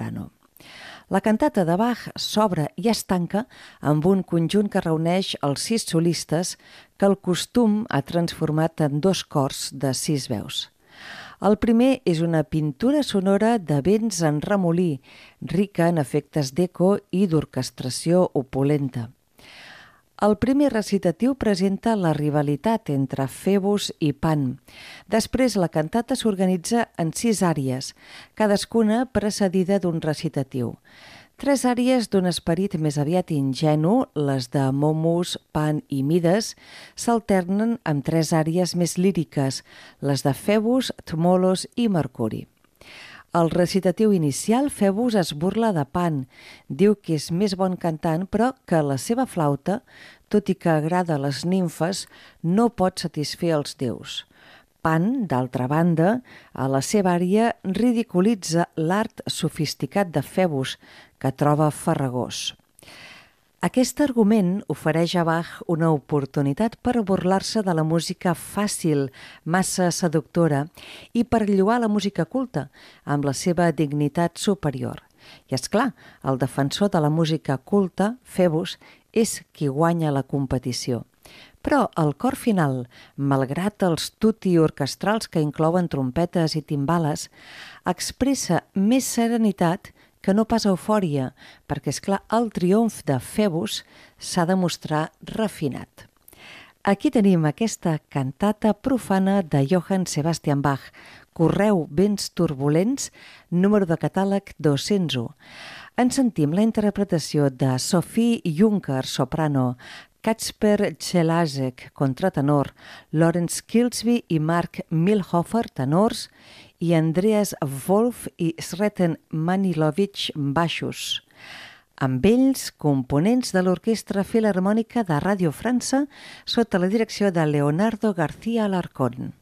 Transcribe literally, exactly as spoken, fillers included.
soprano. La cantata de Bach s'obre i es tanca amb un conjunt que reuneix els sis solistes que el costum ha transformat en dos cors de sis veus. El primer és una pintura sonora de vents en remolí, rica en efectes d'eco i d'orquestració opulenta. El primer recitatiu presenta la rivalitat entre Febus i Pan. Després la cantata s'organitza en sis àries, cadascuna precedida d'un recitatiu. Tres àries d'un esperit més aviat ingenu, les de Momus, Pan i Mides, s'alternen amb tres àries més líriques, les de Febus, Tmolos i Mercuri. Al recitatiu inicial, Febus es burla de Pan, diu que és més bon cantant, però que la seva flauta, tot i que agrada a les nimfes, no pot satisfer els déus. Pan, d'altra banda, a la seva ària ridiculitza l'art sofisticat de Febus, que troba farragós. Aquest argument ofereix a Bach una oportunitat per burlar-se de la música fàcil, massa seductora, i per lloar la música culta, amb la seva dignitat superior. I és clar, el defensor de la música culta, Febus, és qui guanya la competició. Però el cor final, malgrat els tutti orquestrals que inclouen trompetes i timbales, expressa més serenitat que no pas eufòria, perquè, és clar, el triomf de Febus s'ha de mostrar refinat. Aquí tenim aquesta cantata profana de Johann Sebastian Bach, Correu vents turbulents, número de catàleg dos-cents u. En sentim la interpretació de Sophie Juncker, soprano, Kacper Celasek, contratenor, Lawrence Kilsby i Mark Milhofer, tenors, i Andreas Wolf i Sreten Manilovich, baixos. Amb ells, components de l'Orquestra Filharmònica de Ràdio França sota la direcció de Leonardo García Alarcón.